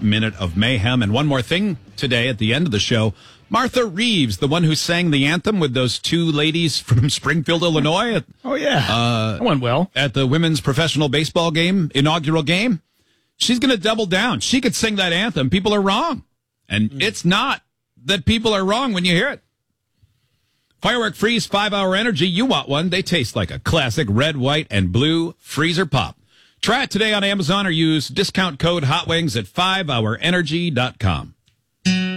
minute of mayhem. And one more thing today at the end of the show. Martha Reeves, the one who sang the anthem with those two ladies from Springfield, Illinois. Oh, yeah. That went well. At the women's professional baseball game, inaugural game. She's going to double down. She could sing that anthem. People are wrong. And it's not that people are wrong when you hear it. Firework Freeze 5-Hour Energy. You want one. They taste like a classic red, white, and blue freezer pop. Try it today on Amazon or use discount code HOTWINGS at 5hourenergy.com.